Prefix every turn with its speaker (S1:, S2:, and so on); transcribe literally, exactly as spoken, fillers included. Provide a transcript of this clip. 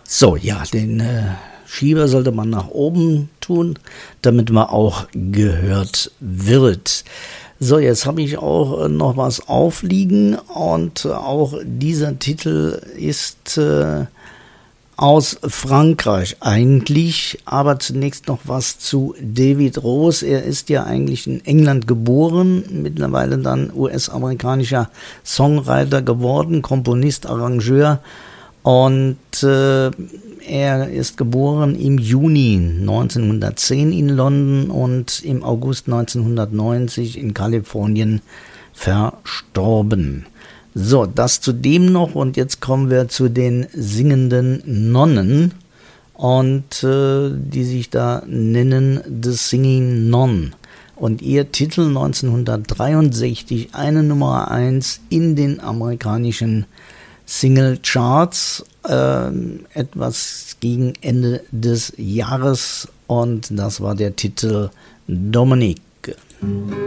S1: So, ja, den äh, Schieber sollte man nach oben tun, damit man auch gehört wird. So, jetzt habe ich auch äh, noch was aufliegen und äh, auch dieser Titel ist äh, aus Frankreich eigentlich, aber zunächst noch was zu David Rose. Er ist ja eigentlich in England geboren, mittlerweile dann U S-amerikanischer Songwriter geworden, Komponist, Arrangeur. Und äh, er ist geboren im Juni neunzehnhundertzehn in London und im August neunzehnhundertneunzig in Kalifornien verstorben. So, das zu dem noch, und jetzt kommen wir zu den singenden Nonnen, und äh, die sich da nennen The Singing Nun. Und ihr Titel neunzehnhundertdreiundsechzig, eine Nummer eins in den amerikanischen Single-Charts, äh, etwas gegen Ende des Jahres, und das war der Titel Dominique.